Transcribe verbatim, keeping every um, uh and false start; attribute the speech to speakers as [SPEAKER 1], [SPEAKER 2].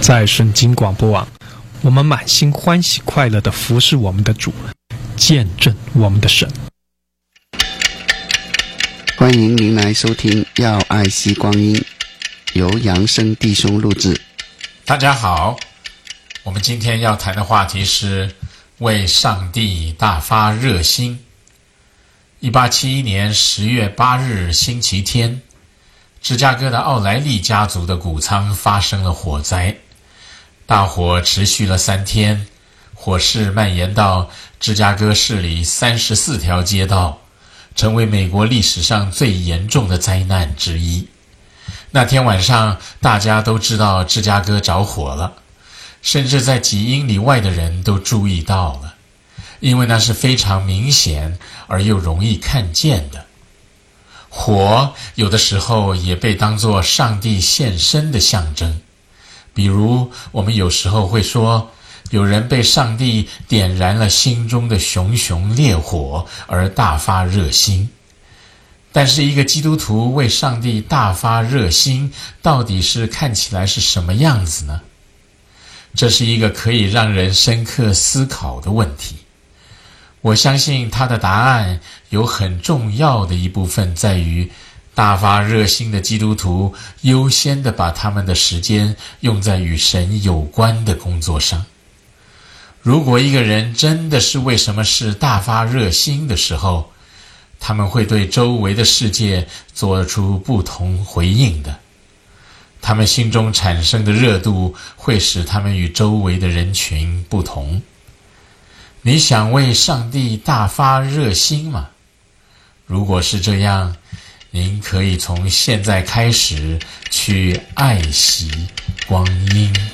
[SPEAKER 1] 在圣经广播网，我们满心欢喜快乐地服侍我们的主，见证我们的神。
[SPEAKER 2] 欢迎您来收听要爱惜光阴，由扬声弟兄录制。
[SPEAKER 3] 大家好，我们今天要谈的话题是为上帝大发热心。一八七一年十月八日星期天，芝加哥的奥莱利家族的谷仓发生了火灾，大火持续了三天，火势蔓延到芝加哥市里三十四条街道，成为美国历史上最严重的灾难之一。那天晚上，大家都知道芝加哥着火了，甚至在几英里外的人都注意到了，因为那是非常明显而又容易看见的。火有的时候也被当作上帝现身的象征，比如我们有时候会说，有人被上帝点燃了心中的熊熊烈火而大发热心。但是一个基督徒为上帝大发热心，到底是看起来是什么样子呢？这是一个可以让人深刻思考的问题。我相信他的答案有很重要的一部分在于，大发热心的基督徒优先地把他们的时间用在与神有关的工作上。如果一个人真的是为什么事大发热心的时候，他们会对周围的世界做出不同回应的。他们心中产生的热度会使他们与周围的人群不同。你想为上帝大发热心吗？如果是这样，您可以从现在开始去爱惜光阴。